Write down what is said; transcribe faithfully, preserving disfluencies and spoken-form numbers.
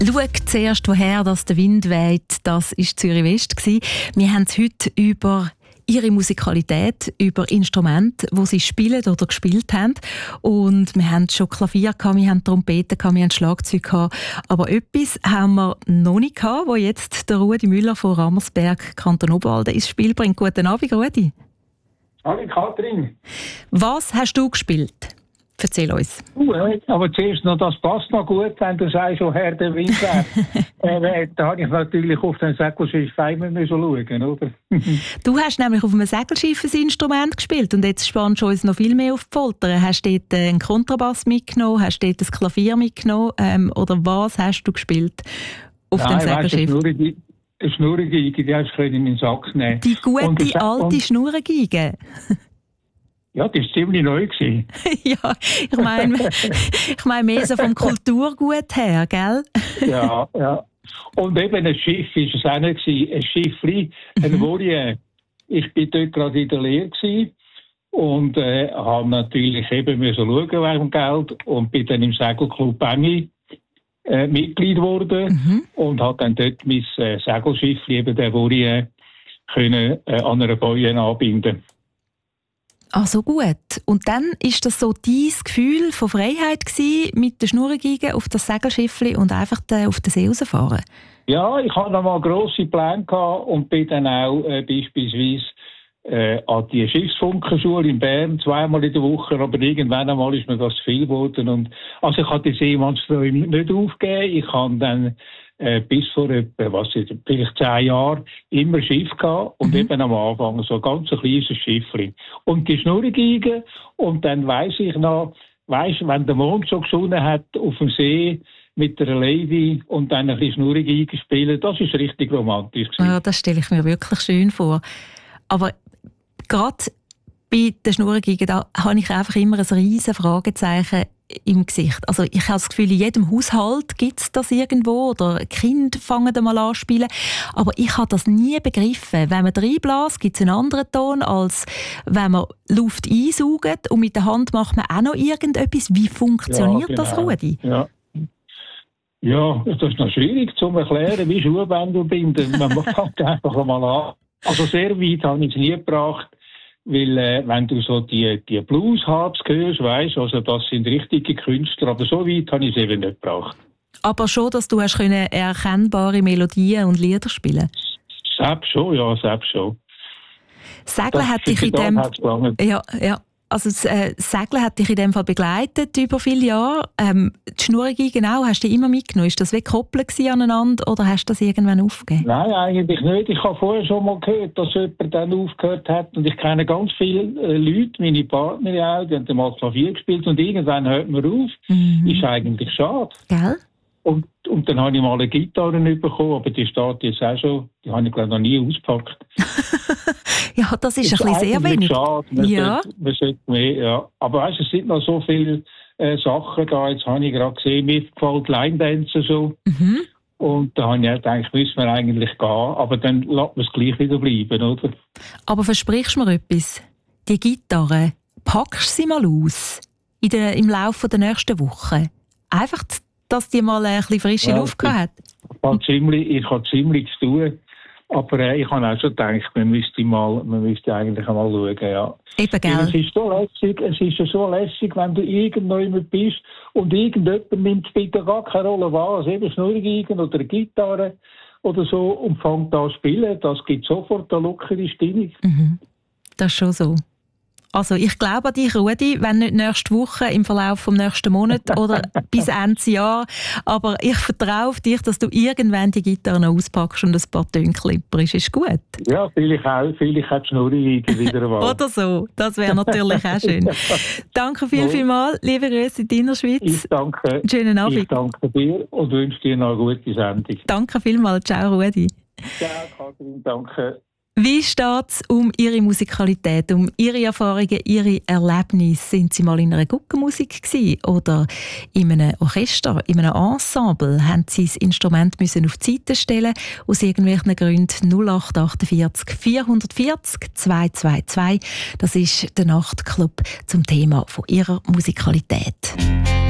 Schau zuerst, woher das der Wind weht, das war Zürich West. Wir haben es heute über ihre Musikalität, über Instrumente, die sie spielen oder gespielt haben. Und wir haben schon Klavier gehabt, wir haben Trompeten gehabt, wir haben Schlagzeug gehabt. Aber etwas haben wir noch nicht gehabt, wo jetzt der Rudi Müller von Rammersberg, Kanton Obwalden, ins Spiel bringt. Guten Abend, Rudi. Hallo Katrin. Was hast du gespielt? Erzähl uns. Uh, aber zuerst noch, das passt noch gut, wenn du sagst, woher der Wind weht. äh, da habe ich natürlich auf den Segelschiff einmal schauen, oder? Du hast nämlich auf einem Segelschiff ein Instrument gespielt und jetzt spannst du uns noch viel mehr auf die Folter. Hast du dort einen Kontrabass mitgenommen, hast du dort ein Klavier mitgenommen ähm, oder was hast du gespielt auf Nein, dem Segelschiff? Weißt, eine Schnurrengeige, die hast du in meinen Sack nehmen. Die gute alte Schnurrengeige. Ja, das war ziemlich neu. Ja, ich meine ich mein mehr so vom Kulturgut her, gell? Ja, ja. Und eben ein Schiff war es auch nicht. Ein Schiffli, ein Voliere. Ich war dort gerade in der Lehre gewesen und äh, habe natürlich eben müssen schauen wegen dem Geld und bin dann im Segelclub Benni äh, Mitglied geworden mhm. und habe dann dort mein äh, Segelschiffli, eben der Voliere, können äh, an einer Boje anbinden. Ah, so gut. Und dann war das so dein Gefühl von Freiheit gewesen, mit der Schnurrengeige auf das Segelschiffli und einfach auf den See rausfahren? Ja, ich hatte noch mal grosse Pläne gehabt und bin dann auch äh, beispielsweise äh, an die Schiffsfunkerschule in Bern zweimal in der Woche, aber irgendwann einmal ist mir das zu viel geworden. Und, also ich habe die Seemannsfreude nicht aufgegeben. Ich habe dann äh, bis vor etwa, was ist, vielleicht zehn Jahren immer Schiff gehabt und mhm. eben am Anfang so ein ganz kleines Schiffchen. Und die Schnurrengeige und dann weiss ich noch, weiss, wenn der Mond so geschonen hat auf dem See mit der Lady und dann ein bisschen Schnurrengeige spielen, das ist richtig romantisch gewesen. Ja, das stelle ich mir wirklich schön vor. Aber gerade bei der Schnurrengeige, da habe ich einfach immer ein riesen Fragezeichen im Gesicht. Also ich habe das Gefühl, in jedem Haushalt gibt es das irgendwo oder Kinder fangen mal an zu spielen. Aber ich habe das nie begriffen. Wenn man reinbläst, gibt es einen anderen Ton, als wenn man Luft einsaugt und mit der Hand macht man auch noch irgendetwas. Wie funktioniert ja, genau. das, Rudi? Ja. ja, das ist noch schwierig zu erklären, wie Schuhbänder binden. Man fängt einfach mal an. Also sehr weit habe ich es nie gebracht. Weil, äh, wenn du so die, die Blues-Harps hörst, weisst, also das sind richtige Künstler, aber so weit habe ich es eben nicht gebracht. Aber schon, dass du hast können erkennbare Melodien und Lieder spielen? Selbst schon, ja, selbst schon. Segeln hat dich in dem... Ja, ja. Also das äh, Segeln hat dich in dem Fall begleitet über viele Jahre. Ähm, die Schnurrengeige genau, hast du die immer mitgenommen? Ist das wie gekoppelt aneinander oder hast du das irgendwann aufgegeben? Nein, eigentlich nicht. Ich habe vorher schon mal gehört, dass jemand dann aufgehört hat. Und ich kenne ganz viele äh, Leute, meine Partner auch, die haben mal Klavier gespielt und irgendwann hört man auf. Mhm. Ist eigentlich schade. Gell? Und, und dann habe ich mal eine Gitarre nicht bekommen, aber die steht jetzt auch schon, die habe ich glaube noch nie ausgepackt. Ja, das ist, ist ein bisschen sehr wenig. Schade. Man ja. sollte, man sollte mehr, ja. Aber weißt, es sind noch so viele äh, Sachen da. Jetzt habe ich gerade gesehen, mir gefällt Line Dance so. Mhm. Und da habe ich gedacht, müssen wir eigentlich gehen. Aber dann lässt man es gleich wieder bleiben, oder? Aber versprichst du mir etwas? Die Gitarre, packst du sie mal aus in der, im Laufe der nächsten Woche? Einfach, dass die mal ein bisschen frische ja, Luft gehabt hat? Ich habe ziemlich, ich habe ziemlich zu tun. Aber äh, ich habe auch schon gedacht, man müsste, mal, man müsste eigentlich einmal schauen. Ja. Eben, gell? Es ist so lässig, es ist ja so lässig, wenn du irgendjemand bist und irgendjemand nimmt später gar keine Rolle wahr, also eben Schnurrengeige oder eine Gitarre oder so und fängt an zu spielen. Das gibt sofort eine lockere Stimmung. Mhm. Das ist schon so. Also ich glaube an dich, Rudi, wenn nicht nächste Woche, im Verlauf des nächsten Monats oder bis Ende Jahr. Aber ich vertraue auf dich, dass du irgendwann die Gitarre auspackst und ein paar Töne klipperst. Ist gut? Ja, vielleicht auch. Vielleicht hat die Schnurrengeige wieder einmal. Oder so. Das wäre natürlich auch schön. Danke viel, viel mal. Liebe Grüße in deiner Schweiz. Ich danke. Schönen Abend. Ich danke dir und wünsche dir noch eine gute Sendung. Danke vielmals. Ciao, Rudi. Ciao, Katrin. Danke. Wie steht es um Ihre Musikalität, um Ihre Erfahrungen, Ihre Erlebnisse? Sind Sie mal in einer Guckenmusik gewesen oder in einem Orchester, in einem Ensemble? Haben Sie das Instrument müssen auf die Seite stellen aus irgendwelchen Gründen? null acht achtundvierzig vierhundertvierzig zweihundertzweiundzwanzig. Das ist der Nachtclub zum Thema von Ihrer Musikalität.